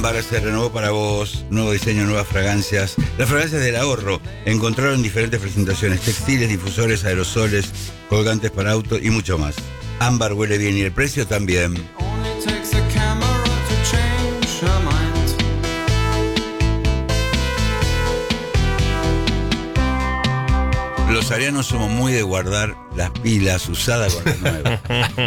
Ámbar se renovó para vos, nuevo diseño, nuevas fragancias. Las fragancias del ahorro encontraron diferentes presentaciones, textiles, difusores, aerosoles, colgantes para auto y mucho más. Ámbar huele bien y el precio también. Los arianos somos muy de guardar las pilas usadas con las nuevas.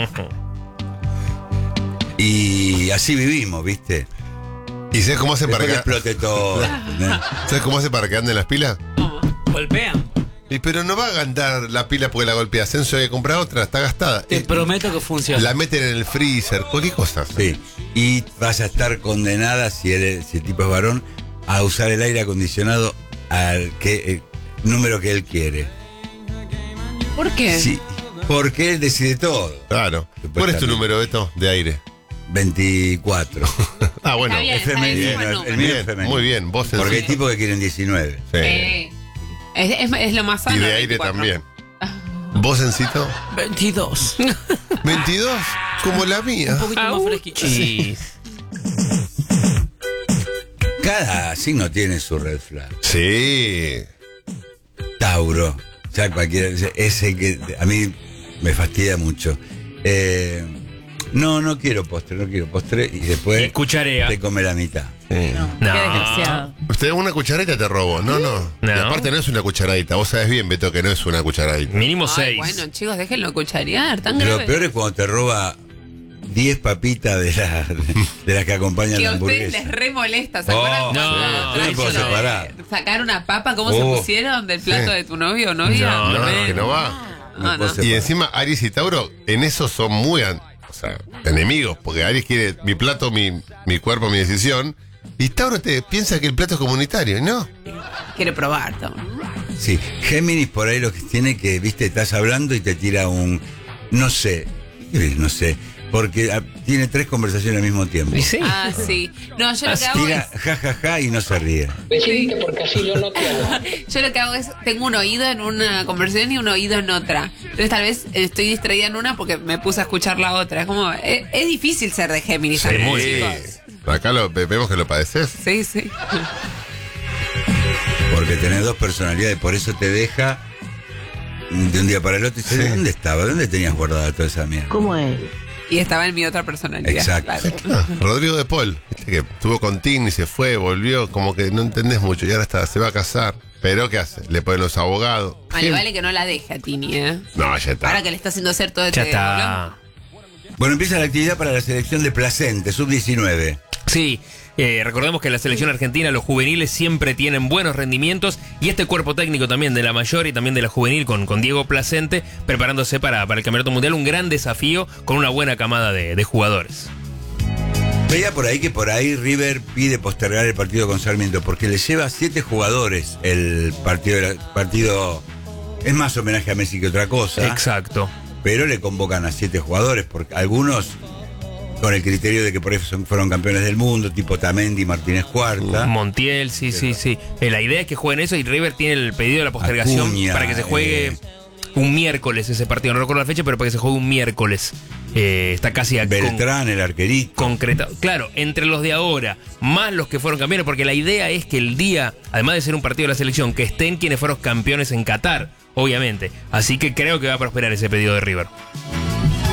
Y así vivimos, ¿viste? ¿Y sabes cómo hace para que explote todo? ¿Sabes cómo hace para que anden las pilas? Golpean. Pero no va a andar la pila porque la golpea. Senso hay que comprar otra, está gastada. Te prometo que funciona. La meten en el freezer, cualquier cosa. Sí. Y vas a estar condenada, si el tipo es varón, a usar el aire acondicionado al número que él quiere. ¿Por qué? Sí, porque él decide todo. Claro. ¿Cuál es tu número, Beto, de aire? 24. Ah, bueno. Está bien, Es femenino, está bien, el mío es femenino. Muy bien, vos Porque hay sencito. tipos que quieren 19. Sí. Es lo más sano. Y de aire 24. también. ¿Vos, Sencito? 22. 22, como la mía. Un poquito más fresquito. Sí. Cada signo tiene su red flag. Sí. Tauro, ya cualquiera, ese que a mí me fastidia mucho. No quiero postre y después Y cucharea. te come la mitad. Sí. No. Qué desgraciado. Usted una cucharadita te robo. No. No. Y aparte no es una cucharadita. Vos sabés bien, Beto, que no es una cucharadita. Mínimo Ay, 6. bueno, chicos, déjenlo cucharear. Tan Lo grave. peor es cuando te roba 10 papitas de las que acompañan Que la a ustedes hamburguesa. les re molesta. ¿Se Oh, acuerdan no, cuando yo no puedo eso de separar. sacar una papa? ¿Cómo se pusieron del plato Sí. de tu novio o novia? No, No, que no va. No puedo no. separar. Y encima Aries y Tauro en eso son muy enemigos, porque Aries quiere mi plato, mi cuerpo, mi decisión, y Tauro te piensa que el plato es comunitario, ¿no? Quiere probar, Tom. Sí, Géminis por ahí lo que tiene que, viste, estás hablando y te tira un no sé, porque tiene 3 conversaciones al mismo tiempo. ¿Y sí? Ah, sí. No, yo lo que hago Tira es... jajaja y no se ríe. Decidiste porque así lo noto. Yo lo que hago es, tengo un oído en una conversación y un oído en otra. Entonces tal vez estoy distraída en una porque me puse a escuchar la otra. Es como, es difícil ser de Géminis. ¿sabes, muy chicos? Acá vemos que lo padeces. Sí, sí. Porque tenés 2 personalidades, por eso te deja de un día para el otro y dice, Sí. ¿dónde estaba? ¿Dónde tenías guardada toda esa mierda? ¿Cómo es? Y estaba en mi otra personalidad. Exacto. claro. Rodrigo de Paul, viste que estuvo con Tini, se fue, volvió, como que no entendés mucho, y ahora se va a casar. Pero ¿qué hace? Le ponen los abogados. Vale que no la deje a Tini, ¿eh? No, ya está. Ahora que le está haciendo hacer todo Ya este está. Bueno, empieza la actividad para la selección de Placente, sub-19. Sí, recordemos que en la selección argentina los juveniles siempre tienen buenos rendimientos y este cuerpo técnico también de la mayor y también de la juvenil con Diego Placente preparándose para el Campeonato Mundial, un gran desafío con una buena camada de jugadores. Veía por ahí River pide postergar el partido con Sarmiento porque le lleva 7 jugadores el partido es más homenaje a Messi que otra cosa. Exacto. Pero le convocan a 7 jugadores, porque algunos con el criterio de que por eso fueron campeones del mundo, tipo Tamendi, Martínez Cuarta. Montiel, sí. La idea es que jueguen eso y River tiene el pedido de la postergación Acuña, para que se juegue un miércoles ese partido. No recuerdo la fecha, pero para que se juegue un miércoles. Está casi Beltrán, el arquerito. concretado. Claro, entre los de ahora, más los que fueron campeones, porque la idea es que el día, además de ser un partido de la selección, que estén quienes fueron campeones en Qatar, obviamente. Así que creo que va a prosperar ese pedido de River.